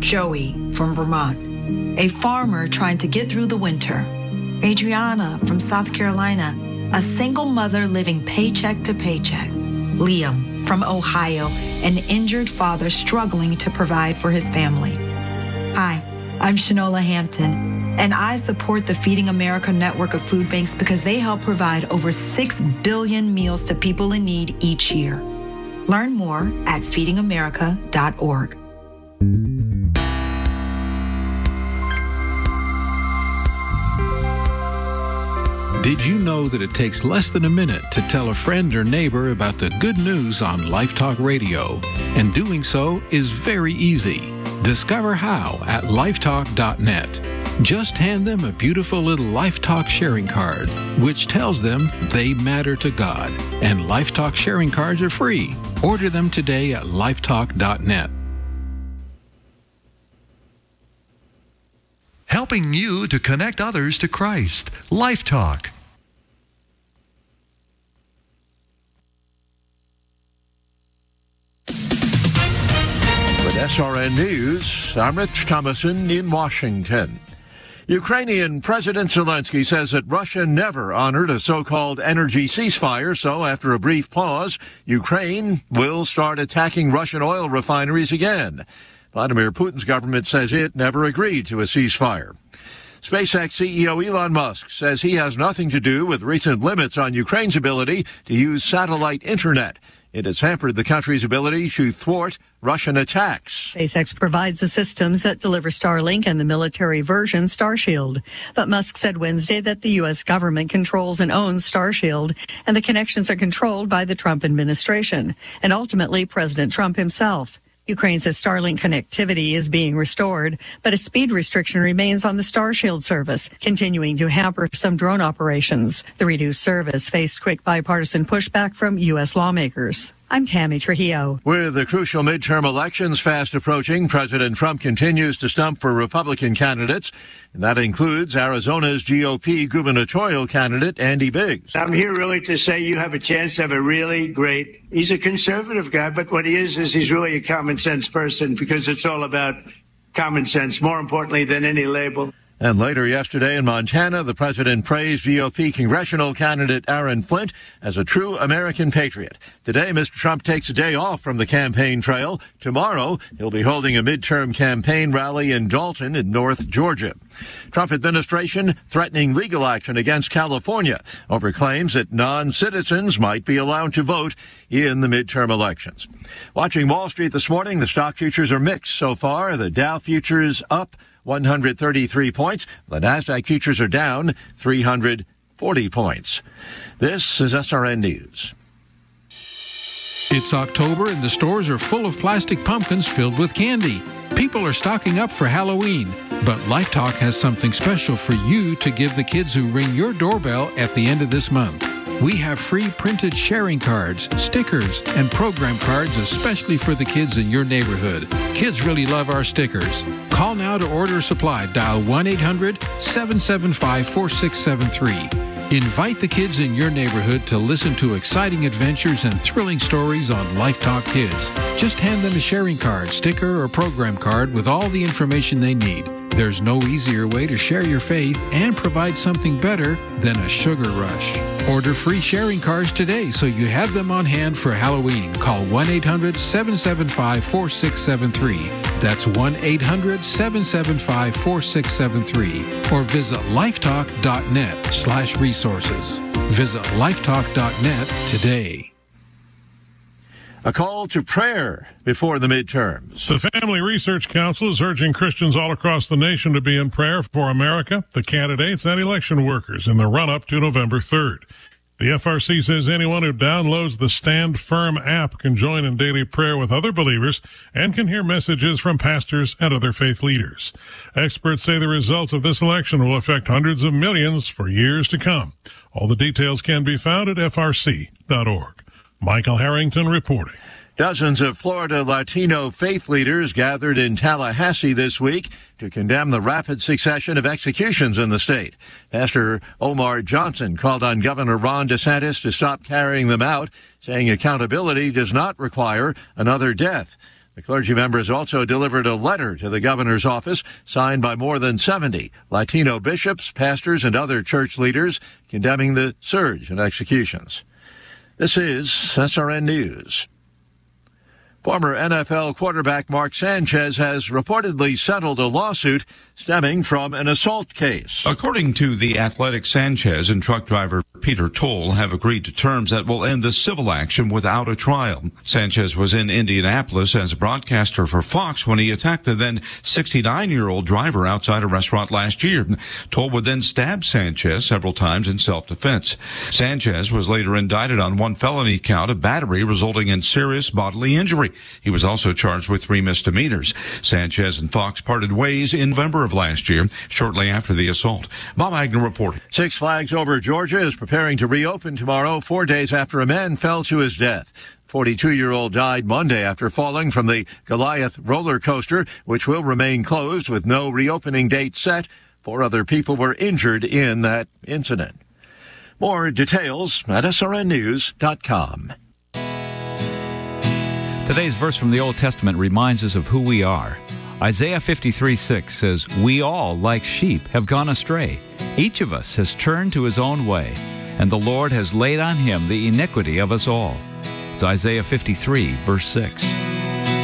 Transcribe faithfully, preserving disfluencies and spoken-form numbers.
Joey from Vermont, a farmer trying to get through the winter. Adriana from South Carolina, a single mother living paycheck to paycheck. Liam from Ohio, an injured father struggling to provide for his family. Hi, I'm Shanola Hampton, and I support the Feeding America network of food banks because they help provide over six billion meals to people in need each year. Learn more at feeding america dot org. Did you know that it takes less than a minute to tell a friend or neighbor about the good news on Life Talk Radio? And doing so is very easy. Discover how at lifetalk dot net. Just hand them a beautiful little Life Talk sharing card, which tells them they matter to God. And Life Talk sharing cards are free. Order them today at lifetalk dot net. Helping you to connect others to Christ. Life Talk. With S R N News, I'm Rich Thomason in Washington. Ukrainian President Zelensky says that Russia never honored a so-called energy ceasefire, so after a brief pause, Ukraine will start attacking Russian oil refineries again. Vladimir Putin's government says it never agreed to a ceasefire. SpaceX C E O Elon Musk says he has nothing to do with recent limits on Ukraine's ability to use satellite internet. It has hampered the country's ability to thwart Russian attacks. SpaceX provides the systems that deliver Starlink and the military version Starshield. But Musk said Wednesday that the U S government controls and owns Starshield, and the connections are controlled by the Trump administration and ultimately President Trump himself. Ukraine says Starlink connectivity is being restored, but a speed restriction remains on the Starshield service, continuing to hamper some drone operations. The reduced service faced quick bipartisan pushback from U S lawmakers. I'm Tammy Trujillo. With the crucial midterm elections fast approaching, President Trump continues to stump for Republican candidates, and that includes Arizona's G O P gubernatorial candidate, Andy Biggs. I'm here really to say you have a chance to have a really great, he's a conservative guy, but what he is is he's really a common sense person because it's all about common sense, more importantly than any label. And later yesterday in Montana, the president praised G O P congressional candidate Aaron Flint as a true American patriot. Today, Mister Trump takes a day off from the campaign trail. Tomorrow, he'll be holding a midterm campaign rally in Dalton in North Georgia. Trump administration threatening legal action against California over claims that non-citizens might be allowed to vote in the midterm elections. Watching Wall Street this morning, the stock futures are mixed so far. The Dow futures up one hundred thirty-three points. The NASDAQ futures are down three hundred forty points. This is S R N News. It's October and the stores are full of plastic pumpkins filled with candy. People are stocking up for Halloween, but Life Talk has something special for you to give the kids who ring your doorbell at the end of this month. We have free printed sharing cards, stickers, and program cards especially for the kids in your neighborhood. Kids really love our stickers. Call now to order supply. Dial one eight hundred seven seven five four six seven three. Invite the kids in your neighborhood to listen to exciting adventures and thrilling stories on Life Talk Kids. Just hand them a sharing card, sticker, or program card with all the information they need. There's no easier way to share your faith and provide something better than a sugar rush. Order free sharing cards today so you have them on hand for Halloween. Call one eight hundred seven seven five four six seven three. That's one eight hundred seven seven five four six seven three. Or visit lifetalk dot net slash resources. Visit lifetalk dot net today. A call to prayer before the midterms. The Family Research Council is urging Christians all across the nation to be in prayer for America, the candidates, and election workers in the run-up to November third. The F R C says anyone who downloads the Stand Firm app can join in daily prayer with other believers and can hear messages from pastors and other faith leaders. Experts say the results of this election will affect hundreds of millions for years to come. All the details can be found at F R C dot org. Michael Harrington reporting. Dozens of Florida Latino faith leaders gathered in Tallahassee this week to condemn the rapid succession of executions in the state. Pastor Omar Johnson called on Governor Ron DeSantis to stop carrying them out, saying accountability does not require another death. The clergy members also delivered a letter to the governor's office signed by more than seventy Latino bishops, pastors, and other church leaders condemning the surge in executions. This is S R N News. Former N F L quarterback Mark Sanchez has reportedly settled a lawsuit stemming from an assault case. According to The Athletic, Sanchez and truck driver Peter Toll have agreed to terms that will end the civil action without a trial. Sanchez was in Indianapolis as a broadcaster for Fox when he attacked the then sixty-nine-year-old driver outside a restaurant last year. Toll would then stab Sanchez several times in self-defense. Sanchez was later indicted on one felony count of battery resulting in serious bodily injury. He was also charged with three misdemeanors. Sanchez and Fox parted ways in November of last year, shortly after the assault. Bob Agnew reporting. Six Flags Over Georgia is preparing to reopen tomorrow, four days after a man fell to his death. forty-two-year-old died Monday after falling from the Goliath roller coaster, which will remain closed with no reopening date set. Four other people were injured in that incident. More details at S R N news dot com. Today's verse from the Old Testament reminds us of who we are. Isaiah fifty-three six says, "We all, like sheep, have gone astray. Each of us has turned to his own way, and the Lord has laid on him the iniquity of us all." It's Isaiah fifty-three, verse six.